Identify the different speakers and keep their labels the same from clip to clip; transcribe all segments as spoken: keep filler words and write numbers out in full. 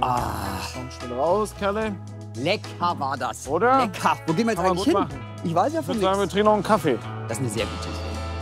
Speaker 1: Ah.
Speaker 2: Komm schnell raus, Kerle.
Speaker 1: Lecker war das.
Speaker 2: Oder?
Speaker 1: Lecker. Wo gehen wir jetzt
Speaker 2: Kann man
Speaker 1: eigentlich
Speaker 2: gut
Speaker 1: hin?
Speaker 2: machen.
Speaker 1: Ich weiß ja
Speaker 2: Ich
Speaker 1: von
Speaker 2: würde sagen, wir
Speaker 1: nichts.
Speaker 2: trinken noch einen Kaffee.
Speaker 1: Das ist eine sehr gute Idee.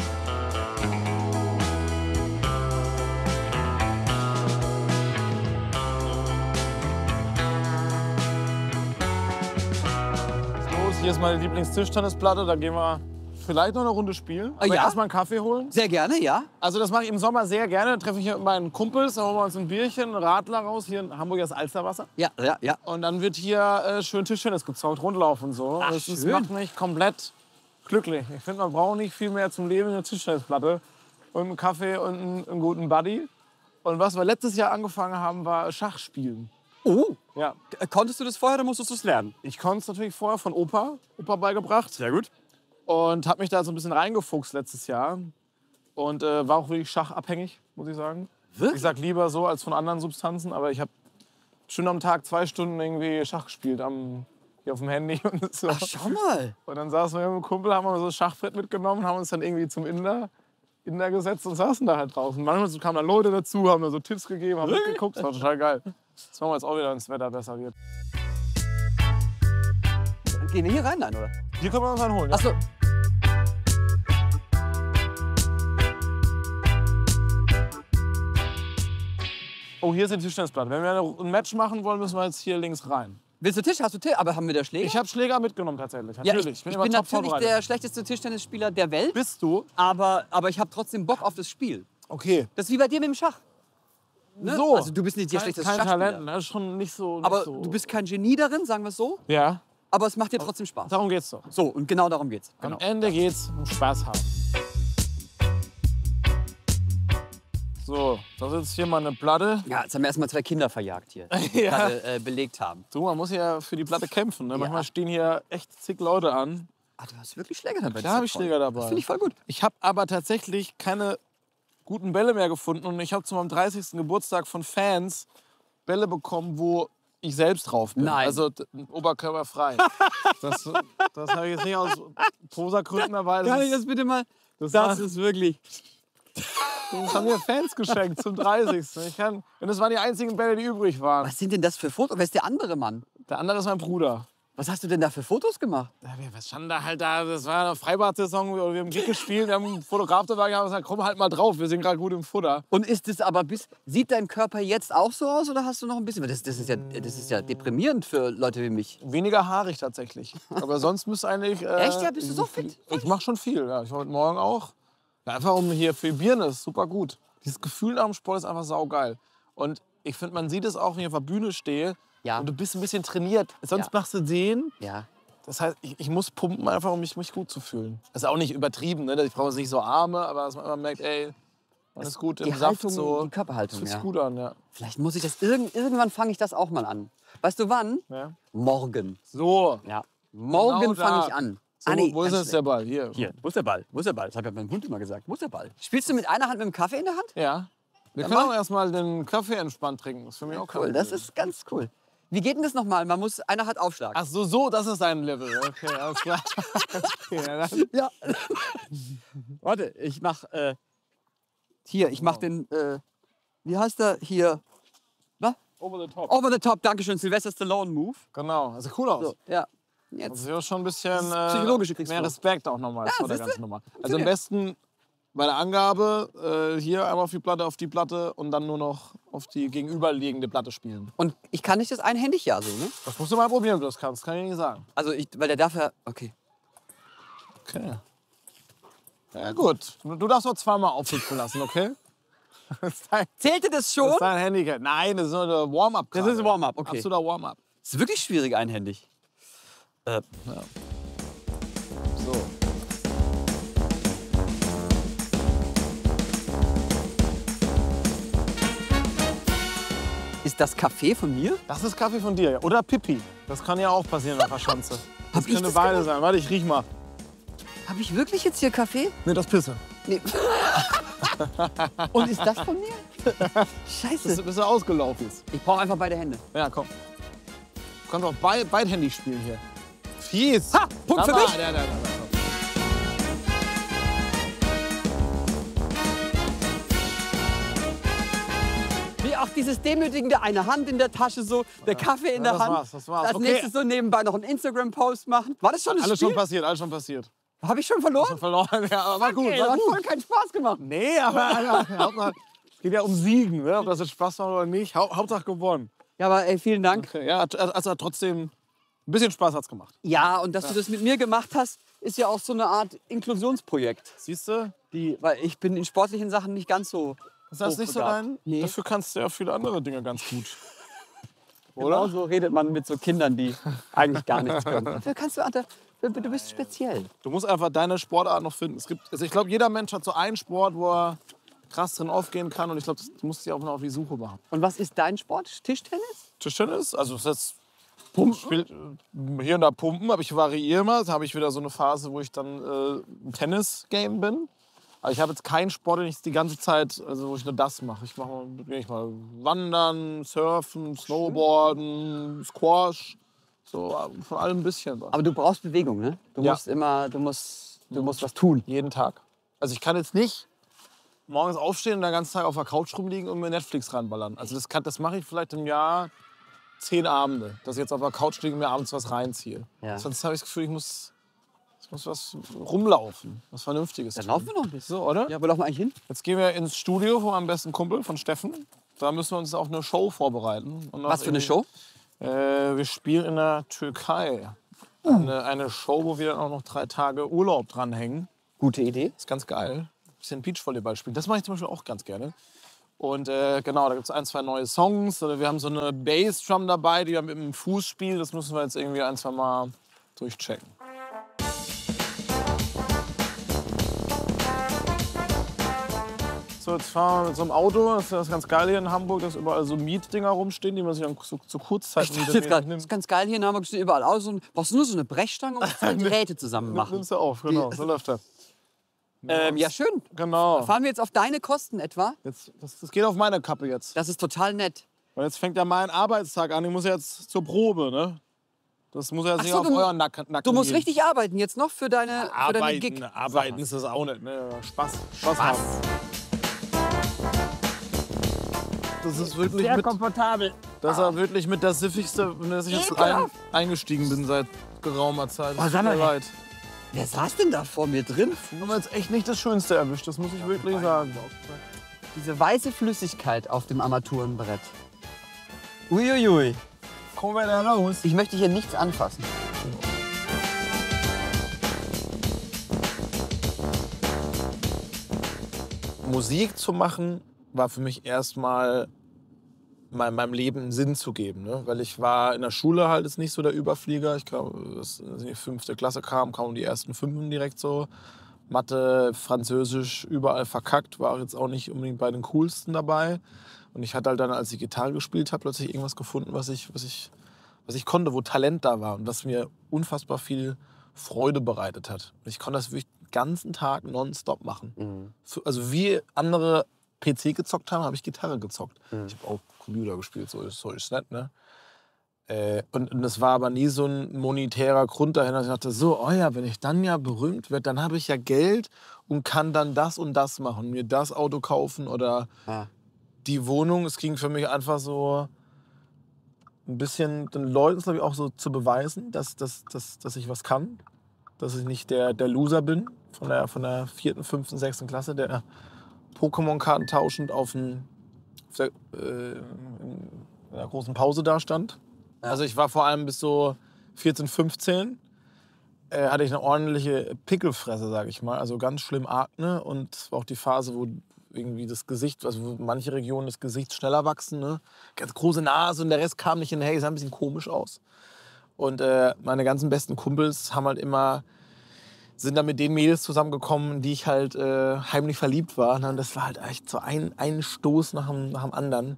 Speaker 2: Los, hier ist meine Lieblingstischtennisplatte. Da gehen wir vielleicht noch eine Runde spielen. Aber
Speaker 1: ja?
Speaker 2: erstmal einen Kaffee holen.
Speaker 1: Sehr gerne, ja.
Speaker 2: Also das mache ich im Sommer sehr gerne. Da treffe ich hier mit meinen Kumpels, dann holen wir uns ein Bierchen, einen Radler raus. Hier in Hamburg ist Alsterwasser.
Speaker 1: Ja, ja, ja.
Speaker 2: Und dann wird hier äh, schön Tischtennis gezockt, Rundlauf und so.
Speaker 1: Ach,
Speaker 2: das ist,
Speaker 1: schön.
Speaker 2: macht mich komplett glücklich. Ich finde, man braucht nicht viel mehr zum Leben in der Tischtennisplatte. Und einen Kaffee und einen, einen guten Buddy. Und was wir letztes Jahr angefangen haben, war Schachspielen.
Speaker 1: Oh,
Speaker 2: Ja.
Speaker 1: konntest du das vorher oder musstest du es lernen?
Speaker 2: Ich konnte es natürlich vorher von Opa, Opa beigebracht.
Speaker 1: Sehr gut.
Speaker 2: Und habe mich da so ein bisschen reingefuchst letztes Jahr. Und äh, war auch wirklich schachabhängig, muss ich sagen.
Speaker 1: Wirklich?
Speaker 2: Ich sag lieber so als von anderen Substanzen, aber ich habe schon am Tag zwei Stunden irgendwie Schach gespielt am, hier auf dem Handy. Und, so.
Speaker 1: Ach, schau mal.
Speaker 2: Und dann saßen wir mit dem Kumpel, haben wir so ein Schachbrett mitgenommen, haben uns dann irgendwie zum Inder, Inder gesetzt und saßen da halt draußen. Manchmal kamen dann Leute dazu, haben mir so Tipps gegeben, haben mitgeguckt, das war total geil. Jetzt machen wir jetzt auch wieder, wenn das Wetter besser wird.
Speaker 1: Gehen wir hier rein, nein, oder?
Speaker 2: Hier können wir uns einen holen. Ja?
Speaker 1: Achso.
Speaker 2: Oh, hier ist die Tischtennisplatte. Wenn wir ein Match machen wollen, müssen wir jetzt hier links rein.
Speaker 1: Willst du Tisch? Hast du Tisch? Aber haben wir da Schläger?
Speaker 2: Ich habe Schläger mitgenommen tatsächlich.
Speaker 1: ja,
Speaker 2: Natürlich.
Speaker 1: ich, ich
Speaker 2: immer
Speaker 1: bin
Speaker 2: top
Speaker 1: natürlich
Speaker 2: vorbereitet.
Speaker 1: der schlechteste Tischtennisspieler der Welt.
Speaker 2: Bist du?
Speaker 1: Aber, aber ich habe trotzdem Bock auf das Spiel.
Speaker 2: Okay.
Speaker 1: Das ist wie bei dir mit dem Schach. Ne?
Speaker 2: So.
Speaker 1: Also du bist nicht der
Speaker 2: Kein,
Speaker 1: schlechteste
Speaker 2: kein
Speaker 1: Schachspieler.
Speaker 2: Talent, das ist schon nicht so. Nicht
Speaker 1: Aber
Speaker 2: so.
Speaker 1: du bist kein Genie darin, sagen wir es so.
Speaker 2: Ja,
Speaker 1: Aber es macht dir trotzdem Spaß.
Speaker 2: darum geht's doch.
Speaker 1: So, und genau darum geht's. Genau.
Speaker 2: Am Ende geht's um Spaß haben. So, da sitzt hier mal eine Platte.
Speaker 1: Ja, jetzt haben wir erstmal zwei Kinder verjagt hier, die
Speaker 2: Ja.
Speaker 1: gerade äh, belegt haben.
Speaker 2: Du, man muss ja für die Platte kämpfen. Ne?
Speaker 1: Ja.
Speaker 2: Manchmal stehen hier echt zig Leute an.
Speaker 1: Ah, du hast wirklich Schläger dabei.
Speaker 2: Da
Speaker 1: Das ist
Speaker 2: habe ich
Speaker 1: toll.
Speaker 2: Schläger dabei.
Speaker 1: Das finde ich voll gut.
Speaker 2: Ich habe aber tatsächlich keine guten Bälle mehr gefunden. Und ich habe zu meinem dreißigsten Geburtstag von Fans Bälle bekommen, wo ich selbst drauf bin.
Speaker 1: Nein.
Speaker 2: Also d- oberkörperfrei. das das habe ich jetzt nicht aus Posergründen dabei.
Speaker 1: Kann
Speaker 2: Das,
Speaker 1: ich das bitte mal?
Speaker 2: das,
Speaker 1: Das
Speaker 2: war-
Speaker 1: ist wirklich...
Speaker 2: das haben mir Fans geschenkt zum dreißigsten Ich kann, und das waren die einzigen Bälle, die übrig waren.
Speaker 1: Was sind denn das für Fotos? Wer ist der andere Mann?
Speaker 2: Der andere ist mein Bruder.
Speaker 1: Was hast du denn da für Fotos gemacht?
Speaker 2: Ja, wir standen da halt da, das war eine Freibad-Saison, wir haben Gig gespielt, wir haben einen Fotograf dabei gehabt und gesagt, komm halt mal drauf, wir sind gerade gut im Futter.
Speaker 1: Und ist es aber bis... Sieht dein Körper jetzt auch so aus oder hast du noch ein bisschen... Das, das, ist, ja, das ist ja deprimierend für Leute wie mich.
Speaker 2: Weniger haarig tatsächlich. Aber sonst müsste eigentlich... Äh,
Speaker 1: Echt? Ja, bist du so fit?
Speaker 2: Ich mache schon viel, ja. Ich war heute Morgen auch. Ja, einfach um hier für Birne ist super gut. Dieses Gefühl nach dem Sport ist einfach saugeil. Und ich finde, man sieht es auch, wenn ich auf der Bühne stehe
Speaker 1: Ja.
Speaker 2: und du bist ein bisschen trainiert. Sonst
Speaker 1: Ja.
Speaker 2: machst du den.
Speaker 1: Ja.
Speaker 2: Das heißt, ich, ich muss pumpen, einfach um mich, mich gut zu fühlen. Das ist auch nicht übertrieben, ne? Ich brauche jetzt nicht so Arme, aber dass man immer merkt, ey, man ist gut
Speaker 1: Die
Speaker 2: im Saft.
Speaker 1: Haltung,
Speaker 2: So.
Speaker 1: die Körperhaltung,
Speaker 2: Das fühlt sich
Speaker 1: ja.
Speaker 2: gut an, ja.
Speaker 1: Vielleicht muss ich das... Irgend, irgendwann fange ich das auch mal an. Weißt du wann?
Speaker 2: ja.
Speaker 1: Morgen.
Speaker 2: So.
Speaker 1: Ja. Morgen
Speaker 2: Genau da.
Speaker 1: fange ich an.
Speaker 2: So,
Speaker 1: Ah, nee,
Speaker 2: wo ist
Speaker 1: ganz
Speaker 2: jetzt der Ball? Hier.
Speaker 1: Hier, wo ist der Ball? Wo ist der Ball? Das habe ich ja meinem Hund immer gesagt. Wo ist der Ball? Spielst du mit einer Hand mit dem Kaffee in der Hand?
Speaker 2: Ja. Wir
Speaker 1: Dann
Speaker 2: können
Speaker 1: mach-
Speaker 2: auch erstmal den Kaffee entspannt trinken. Das ist für mich auch kein
Speaker 1: Cool, das
Speaker 2: Problem.
Speaker 1: ist ganz cool. Wie geht denn das nochmal? Man muss, einer hat Aufschlag.
Speaker 2: Ach so, so, das ist dein Level. Okay, alles klar. Okay, ja, dann-
Speaker 1: Ja. Warte, ich mach, äh, hier, ich mach den, äh, wie heißt der? Hier, was?
Speaker 2: Over the top.
Speaker 1: Over the top, Dankeschön, Sylvester Stallone Move.
Speaker 2: Genau, das sieht cool aus.
Speaker 1: So, ja.
Speaker 2: Das
Speaker 1: Jetzt.
Speaker 2: ist ja schon ein bisschen
Speaker 1: Das psychologische
Speaker 2: äh,
Speaker 1: Kriegsführung.
Speaker 2: mehr Respekt auch nochmal
Speaker 1: Ja,
Speaker 2: vor der
Speaker 1: siehste?
Speaker 2: ganzen Nummer. Also am besten bei der Angabe äh, hier einmal auf die Platte, auf die Platte und dann nur noch auf die gegenüberliegende Platte spielen.
Speaker 1: Und ich kann nicht das einhändig ja so, ne?
Speaker 2: Das musst du mal probieren, ob du das kannst. Kann ich nicht sagen.
Speaker 1: Also, ich, weil der darf ja, okay.
Speaker 2: Okay. Ja gut, du du darfst auch zweimal aufsitzen lassen, okay? Das ist dein,
Speaker 1: Zählte das
Speaker 2: das
Speaker 1: schon?
Speaker 2: ist dein Handicap. Nein, das ist nur ein Warm-up.
Speaker 1: Das
Speaker 2: gerade.
Speaker 1: ist ein Warm-up, okay.
Speaker 2: Absoluter Warm-up.
Speaker 1: Das ist wirklich schwierig einhändig. Äh,
Speaker 2: So.
Speaker 1: ist das Kaffee von mir?
Speaker 2: Das ist Kaffee von dir. Oder Pipi. Das kann ja auch passieren auf der Schanze. Das
Speaker 1: Hab ich
Speaker 2: könnte
Speaker 1: das
Speaker 2: beide
Speaker 1: gemacht?
Speaker 2: sein. Warte, ich riech mal.
Speaker 1: Habe ich wirklich jetzt hier Kaffee?
Speaker 2: Nee, das Pisse.
Speaker 1: Nee. Und ist das von mir?
Speaker 2: Bist
Speaker 1: Scheiße.
Speaker 2: du, bist du ausgelaufen jetzt?
Speaker 1: Ich brauche einfach beide Hände.
Speaker 2: Ja, komm. Du kannst auch bei, beidhändig spielen hier. Fies.
Speaker 1: Ha, Punkt für
Speaker 2: Da war-
Speaker 1: mich.
Speaker 2: Da, da, da, da.
Speaker 1: Wie auch dieses demütigende, eine Hand in der Tasche so, der Kaffee in
Speaker 2: Ja,
Speaker 1: der
Speaker 2: das
Speaker 1: Hand.
Speaker 2: war's, das war's.
Speaker 1: Als
Speaker 2: Okay.
Speaker 1: nächstes so nebenbei noch einen Instagram-Post machen. War das schon das
Speaker 2: Alles
Speaker 1: Spiel?
Speaker 2: schon passiert, alles schon passiert.
Speaker 1: Habe ich schon verloren?
Speaker 2: Schon verloren, ja, aber war gut.
Speaker 1: Okay,
Speaker 2: War
Speaker 1: hat
Speaker 2: gut.
Speaker 1: voll keinen Spaß gemacht.
Speaker 2: Nee, aber, aber es geht ja um Siegen, ne? Ob das jetzt Spaß macht oder nicht. Hau Hauptsache gewonnen.
Speaker 1: Ja, aber ey, vielen Dank.
Speaker 2: Okay, ja, also trotzdem, ein bisschen Spaß hat's gemacht.
Speaker 1: Ja, und dass du das mit mir gemacht hast, ist ja auch so eine Art Inklusionsprojekt.
Speaker 2: Siehst du?
Speaker 1: Die, weil ich bin in sportlichen Sachen nicht ganz so.
Speaker 2: Ist das nicht so
Speaker 1: hochbegabt.
Speaker 2: dein?
Speaker 1: Nee.
Speaker 2: Dafür kannst du ja viele andere Dinge ganz gut.
Speaker 1: Genau
Speaker 2: Oder?
Speaker 1: so redet man mit so Kindern, die eigentlich gar nichts können. Dafür kannst du, Alter, du du bist speziell.
Speaker 2: Du musst einfach deine Sportart noch finden. Es gibt, also ich glaube, jeder Mensch hat so einen Sport, wo er krass drin aufgehen kann. Und ich glaube, du musst dich auch noch auf die Suche machen.
Speaker 1: Und was ist dein Sport? Tischtennis?
Speaker 2: Tischtennis, also das ist jetzt Pumpen. Spiel, äh, hier und da Pumpen, aber ich variiere immer. Da habe ich wieder so eine Phase, wo ich dann äh, im Tennis-Game bin. Aber ich habe jetzt keinen Sport, den ich die ganze Zeit, also wo ich nur das mache. Ich mache mal, ich mal Wandern, Surfen, Snowboarden, Squash, so äh, von allem ein bisschen was.
Speaker 1: Aber du brauchst Bewegung, ne? Du
Speaker 2: Ja.
Speaker 1: musst immer, du musst, du musst was tun.
Speaker 2: Jeden Tag. Also ich kann jetzt nicht morgens aufstehen und den ganzen Tag auf der Couch rumliegen und mir Netflix ranballern. Also das, kann- das mache ich vielleicht im Jahr zehn Abende, dass ich jetzt auf der Couch liege und mir abends was reinziehe.
Speaker 1: Ja.
Speaker 2: Sonst habe ich das Gefühl, ich muss, ich muss was rumlaufen, was Vernünftiges
Speaker 1: Dann
Speaker 2: tun.
Speaker 1: laufen wir noch ein bisschen.
Speaker 2: So, oder?
Speaker 1: Ja, wo laufen wir eigentlich hin?
Speaker 2: Jetzt gehen wir ins Studio von meinem besten Kumpel, von Steffen. Da müssen wir uns auf eine Show vorbereiten. Und
Speaker 1: Was für eine Show?
Speaker 2: Äh, wir spielen in der Türkei. Eine, eine Show, wo wir dann auch noch drei Tage Urlaub dranhängen.
Speaker 1: Gute Idee.
Speaker 2: Ist ganz geil. Ein bisschen Beachvolleyball spielen. Das mache ich zum Beispiel auch ganz gerne. Und äh, genau, da gibt es ein, zwei neue Songs. Wir haben so eine Bassdrum dabei, die wir mit dem Fuß spielen. Das müssen wir jetzt irgendwie ein, zwei Mal durchchecken. So, jetzt fahren wir mit so einem Auto. Das ist das ganz geil hier in Hamburg, dass überall so Mietdinger rumstehen, die man sich dann zu, zu Kurzzeiten
Speaker 1: Das ist, grad, das ist ganz geil hier in Hamburg, stehen überall aus. Und brauchst du nur so eine Brechstange und zwei Drähte zusammen machen.
Speaker 2: Nimmst du auf, genau, so läuft das.
Speaker 1: Ähm, ja, schön.
Speaker 2: Genau.
Speaker 1: Fahren wir jetzt auf deine Kosten etwa?
Speaker 2: Jetzt, das, das geht auf meine Kappe jetzt.
Speaker 1: Das ist total nett.
Speaker 2: Weil jetzt fängt ja mein Arbeitstag an. Ich muss jetzt zur Probe, ne? Das muss ja jetzt
Speaker 1: Ach
Speaker 2: nicht
Speaker 1: so,
Speaker 2: auf
Speaker 1: du-
Speaker 2: euren Nacken, Nacken
Speaker 1: Du musst
Speaker 2: gehen.
Speaker 1: richtig arbeiten jetzt noch für deine, für deine
Speaker 2: Arbeiten,
Speaker 1: Gig.
Speaker 2: arbeiten ist das auch nicht. Ne? Spaß, Spaß haben. Das ist wirklich mit,
Speaker 1: komfortabel.
Speaker 2: das ist ja wirklich mit das Siffigste, in das ich jetzt ein,
Speaker 1: Ekelhaft.
Speaker 2: eingestiegen bin seit geraumer Zeit.
Speaker 1: Oh, sag mal,
Speaker 2: Tut mir leid.
Speaker 1: Wer saß denn da vor mir drin?
Speaker 2: Wir haben jetzt echt nicht das Schönste erwischt, das muss ich wirklich sagen.
Speaker 1: Diese weiße Flüssigkeit auf dem Armaturenbrett. Uiuiui.
Speaker 2: Kommen wir da raus?
Speaker 1: Ich möchte hier nichts anfassen.
Speaker 2: Musik zu machen war für mich erstmal mein, meinem Leben einen Sinn zu geben. Ne? Weil ich war in der Schule halt jetzt nicht so der Überflieger. Ich glaube, als ich in die fünfte Klasse kam, kamen die ersten Fünfen direkt so. Mathe, Französisch, überall verkackt. War jetzt auch nicht unbedingt bei den coolsten dabei. Und ich hatte halt dann, als ich Gitarre gespielt habe, plötzlich irgendwas gefunden, was ich, was ich, was ich konnte, wo Talent da war und was mir unfassbar viel Freude bereitet hat. Und ich konnte das wirklich den ganzen Tag nonstop machen. Für- Also wie andere P C gezockt haben, habe ich Gitarre gezockt. Ich habe auch Computer gespielt, so ist so ist nett, ne? Äh, und, und das war aber nie so ein monetärer Grund dahinter, dass ich dachte, so, oh ja, wenn ich dann ja berühmt werde, dann habe ich ja Geld und kann dann das und das machen, mir das Auto kaufen oder
Speaker 1: Ja.
Speaker 2: die Wohnung. Es ging für mich einfach so ein bisschen den Leuten, glaube ich, auch so zu beweisen, dass, dass, dass, dass ich was kann. Dass ich nicht der, der Loser bin von der, von der vierten, fünften, sechsten Klasse, der Pokémon-Karten tauschend auf, ein, auf der, äh, in einer großen Pause da stand. Also ich war vor allem bis so vierzehn, fünfzehn, äh, hatte ich eine ordentliche Pickelfresse, sage ich mal. Also ganz schlimm Akne und es war auch die Phase, wo irgendwie das Gesicht, also wo manche Regionen des Gesichts schneller wachsen. Ne? Ganz große Nase und der Rest kam nicht hinterher, sah ein bisschen komisch aus. Und äh, meine ganzen besten Kumpels haben halt immer, sind dann mit den Mädels zusammengekommen, in die ich halt äh, heimlich verliebt war. Ne? Und das war halt echt so ein, ein Stoß nach dem, nach dem anderen.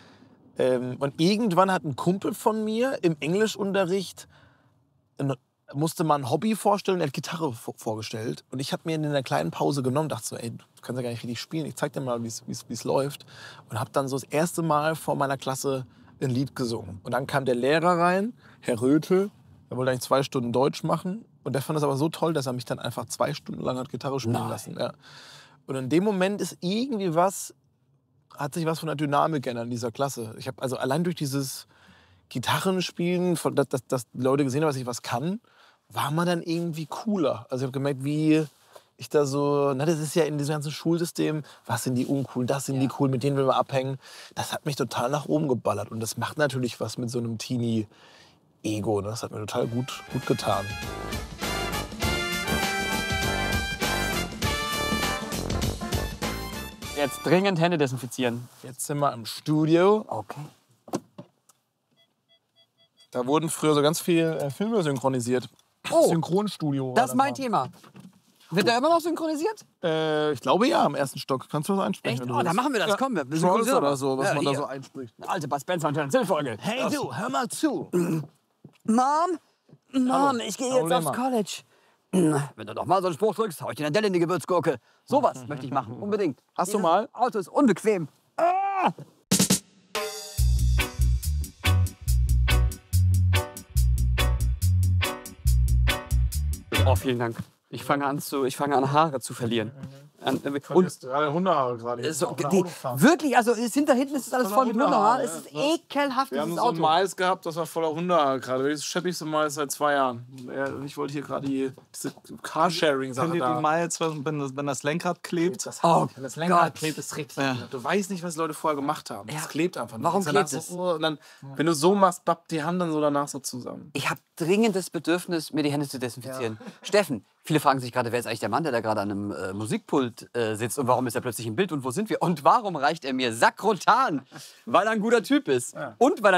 Speaker 2: Ähm, und irgendwann hat ein Kumpel von mir im Englischunterricht, ein, musste mal ein Hobby vorstellen, er hat Gitarre vor, vorgestellt. Und ich habe mir in einer kleinen Pause genommen, dachte so, ey, du kannst ja gar nicht richtig spielen, ich zeig dir mal, wie es läuft. Und habe dann so das erste Mal vor meiner Klasse ein Lied gesungen. Und dann kam der Lehrer rein, Herr Rötel, der wollte eigentlich zwei Stunden Deutsch machen. Und der fand das aber so toll, dass er mich dann einfach zwei Stunden lang hat Gitarre spielen
Speaker 1: Nein.
Speaker 2: lassen. Ja. Und in dem Moment ist irgendwie was hat sich was von der Dynamik geändert in dieser Klasse. Ich habe also allein durch dieses Gitarrenspielen, von, dass, dass, dass die Leute gesehen haben, dass ich was kann, war man dann irgendwie cooler. Also ich habe gemerkt, wie ich da so, na, das ist ja in diesem ganzen Schulsystem, was sind die uncoolen, das sind ja. die coolen, mit denen will man abhängen. Das hat mich total nach oben geballert. Und das macht natürlich was mit so einem Teenie-Ego. Ne? Das hat mir total gut, gut getan.
Speaker 1: Jetzt dringend Hände desinfizieren.
Speaker 2: Jetzt sind wir im Studio.
Speaker 1: Okay.
Speaker 2: Da wurden früher so ganz viele äh, Filme synchronisiert.
Speaker 1: Oh,
Speaker 2: Synchronstudio.
Speaker 1: das ist mein Thema. Wird der immer noch synchronisiert?
Speaker 2: Äh, ich glaube ja, im ersten Stock. Kannst du was einsprechen?
Speaker 1: Echt? Oh, dann machen wir das.
Speaker 2: Ja.
Speaker 1: Komm, wir
Speaker 2: Trolls
Speaker 1: synchronisieren
Speaker 2: oder
Speaker 1: mal.
Speaker 2: so, was
Speaker 1: Ja,
Speaker 2: man da
Speaker 1: hier.
Speaker 2: so einspricht.
Speaker 1: Eine alte Bud Spencer und Terence Hill Folge.
Speaker 2: Hey du, hör mal zu.
Speaker 1: Mom, Mom,
Speaker 2: Hallo.
Speaker 1: ich gehe
Speaker 2: Hallo,
Speaker 1: jetzt aufs
Speaker 2: Lema.
Speaker 1: College. Wenn du doch mal so einen Spruch drückst, hau ich dir eine Delle in die Gewürzgurke. Sowas möchte ich machen, unbedingt.
Speaker 2: Hast du
Speaker 1: Dieses
Speaker 2: mal?
Speaker 1: Auto ist unbequem. Ah! Oh, vielen Dank. Ich fange an, zu, ich fange an Haare zu verlieren. An, und
Speaker 2: gerade Hundehaare gerade.
Speaker 1: so, die, wirklich, also ist, hinter hinten ist das alles voll mit Hundehaaren. Es ist ekelhaft,
Speaker 2: Wir haben
Speaker 1: dieses
Speaker 2: so ein
Speaker 1: Auto.
Speaker 2: Mais gehabt, das war voller Hundehaare gerade. Das scheppigste Mais seit zwei Jahren. Ich wollte hier gerade die, diese Carsharing-Sache
Speaker 3: Könnt ihr die
Speaker 2: da.
Speaker 3: Miles, wenn das, wenn das Lenkrad klebt?
Speaker 2: Das
Speaker 1: Oh
Speaker 2: wenn das Lenkrad
Speaker 1: Gott.
Speaker 2: klebt, ist richtig.
Speaker 3: Ja.
Speaker 2: Du weißt nicht, was die Leute vorher gemacht haben.
Speaker 1: Ja.
Speaker 2: Es klebt einfach nicht.
Speaker 1: Warum
Speaker 2: Danach
Speaker 1: klebt es?
Speaker 2: so, und dann, wenn du so machst, bappt die Hand dann so danach so zusammen.
Speaker 1: Ich habe dringendes Bedürfnis, mir die Hände zu desinfizieren. Steffen, viele fragen sich gerade, wer ist eigentlich der Mann, der da gerade an einem äh, Musikpult äh, sitzt und warum ist er plötzlich im Bild und wo sind wir? Und warum reicht er mir Sakrotan? Weil er ein guter Typ ist.
Speaker 2: Ja.
Speaker 1: Und weil er